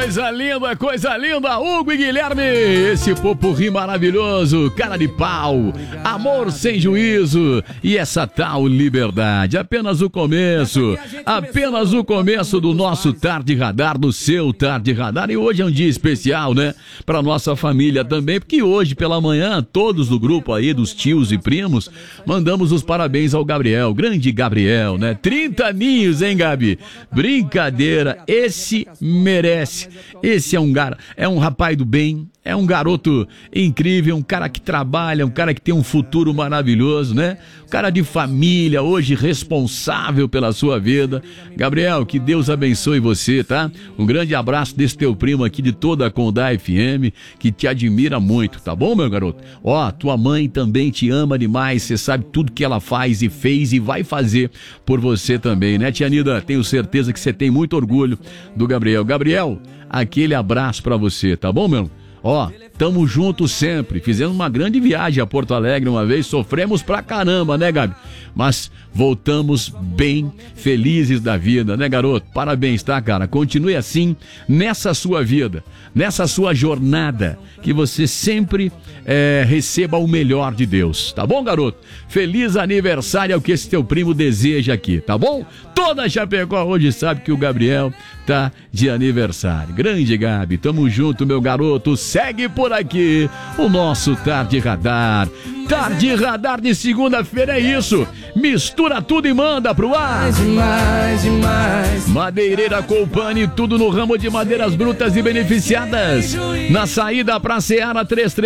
Coisa linda, Hugo e Guilherme, esse popurrí maravilhoso, cara de pau, amor sem juízo e essa tal liberdade, apenas o começo do nosso Tarde Radar, do seu Tarde Radar. E hoje é um dia especial, né, pra nossa família também, porque hoje pela manhã, todos do grupo aí, dos tios e primos, mandamos os parabéns ao Gabriel, grande Gabriel, né, 30 aninhos, hein, Gabi? Brincadeira, esse merece. Esse é um rapaz do bem, é um garoto incrível, um cara que trabalha, um cara que tem um futuro maravilhoso, né? Um cara de família, hoje responsável pela sua vida. Gabriel, que Deus abençoe você, tá? Um grande abraço desse teu primo aqui de toda a Condá FM, que te admira muito, tá bom, meu garoto? Ó, tua mãe também te ama demais, você sabe tudo que ela faz e fez e vai fazer por você também, né, tia Nida? Tenho certeza que você tem muito orgulho do Gabriel. Gabriel, aquele abraço pra você, tá bom, meu? Ó, tamo junto sempre. Fizemos uma grande viagem a Porto Alegre uma vez, sofremos pra caramba, né, Gabi? Mas voltamos bem felizes da vida, né, garoto? Parabéns, tá, cara? Continue assim nessa sua vida, nessa sua jornada, que você sempre receba o melhor de Deus, tá bom, garoto? Feliz aniversário é o que esse teu primo deseja aqui, tá bom? Toda Chapecó hoje sabe que o Gabriel tá de aniversário. Grande Gabi, tamo junto, meu garoto. Segue por aqui o nosso Tarde Radar. Tarde Radar de segunda-feira é isso. Mistura tudo e manda pro ar. Demais. Madeireira Colpani, tudo no ramo de madeiras brutas e beneficiadas. Na saída pra Seara,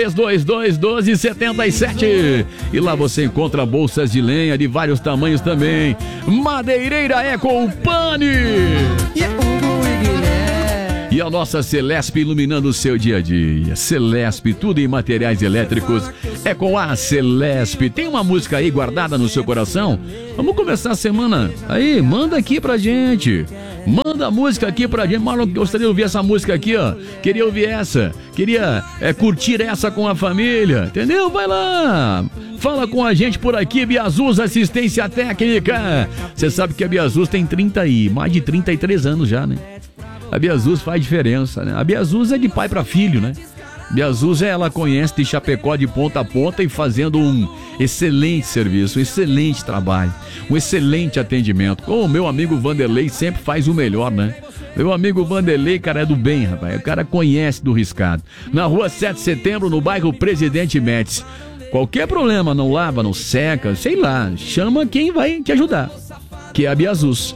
3322-1277. E lá você encontra bolsas de lenha de vários tamanhos também. Madeireira é Colpani. E a nossa Celesp iluminando o seu dia a dia. Celesp, tudo em materiais elétricos é com a Celesp. Tem uma música aí guardada no seu coração? Vamos começar a semana aí, manda aqui pra gente. Manda a música aqui pra gente. Marlon, gostaria de ouvir essa música aqui, ó. Queria ouvir essa. Queria curtir essa com a família. Entendeu? Vai lá. Fala com a gente por aqui, Biazus Assistência Técnica. Você sabe que a Biazus tem mais de 33 anos já, né? A Biazus faz diferença, né? A Biazus é de pai para filho, né? Biazus, ela conhece de Chapecó de ponta a ponta e fazendo um excelente serviço, um excelente trabalho, um excelente atendimento. Como o meu amigo Vanderlei sempre faz o melhor, né? Meu amigo Vanderlei, cara, é do bem, rapaz. O cara conhece do riscado. Na rua 7 de setembro, no bairro Presidente Médici. Qualquer problema, não lava, não seca, sei lá, chama quem vai te ajudar, que é a Biazus.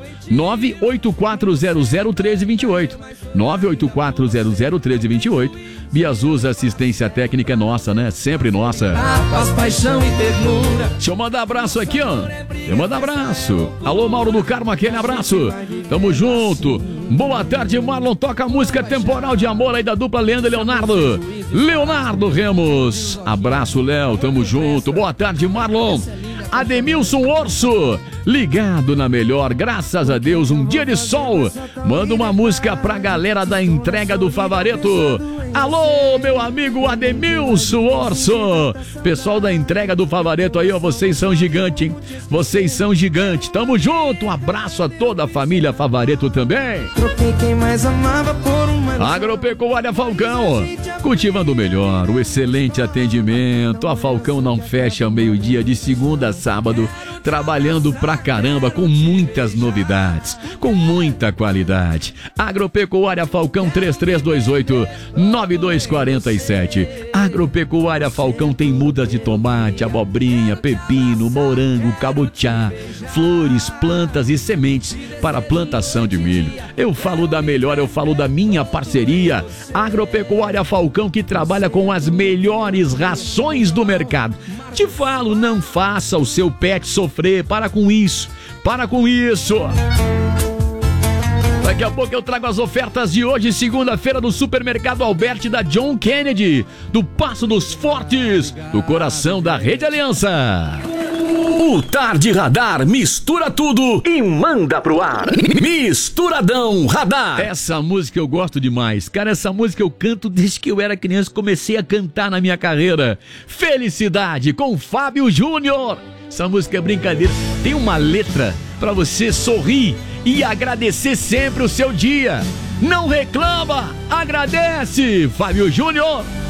984001328. 984001328. Biazus Assistência Técnica é nossa, né? Sempre nossa. Paixão e ternura. Deixa eu mandar abraço aqui, ó. Eu mando abraço. Alô, Mauro do Carmo, aquele abraço. Tamo junto. Boa tarde, Marlon. Toca a música Temporal de Amor aí da dupla Leandro e Leonardo. Leonardo Remos. Abraço, Léo. Tamo junto. Boa tarde, Marlon. Ademilson Orso, ligado na melhor, graças a Deus, um dia de sol. Manda uma música pra galera da entrega do Favareto. Alô, meu amigo Ademilson Orso. Pessoal da entrega do Favareto aí, ó, vocês são gigante, hein? Vocês são gigante. Tamo junto, um abraço a toda a família Favareto também. Troquei quem mais amava por uma... Agropecuária Falcão, cultivando o melhor, o excelente atendimento. A Falcão não fecha meio-dia de segunda a sábado, trabalhando pra caramba, com muitas novidades, com muita qualidade. Agropecuária Falcão, 3328-9247. Agropecuária Falcão tem mudas de tomate, abobrinha, pepino, morango, cabotiá, flores, plantas e sementes para plantação de milho. Eu falo da melhor, eu falo da minha parceria. Agropecuária Falcão, que trabalha com as melhores rações do mercado. Te falo, não faça o seu pet sofrer. Para com isso. Para com isso. Daqui a pouco eu trago as ofertas de hoje, segunda-feira, do Supermercado Alberti da John Kennedy, do Passo dos Fortes, do coração da Rede Aliança. O Tarde Radar mistura tudo e manda pro ar. Misturadão Radar. Essa música eu gosto demais. Cara, essa música eu canto desde que eu era criança. Comecei a cantar na minha carreira. Felicidade com Fábio Júnior. Essa música é brincadeira. Tem uma letra pra você sorrir e agradecer sempre o seu dia. não reclama, agradece. Fábio Júnior.